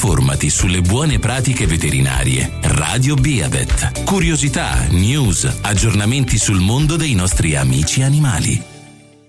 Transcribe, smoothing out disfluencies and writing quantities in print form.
Informati sulle buone pratiche veterinarie. Radio Beavet. Curiosità, news, aggiornamenti sul mondo dei nostri amici animali.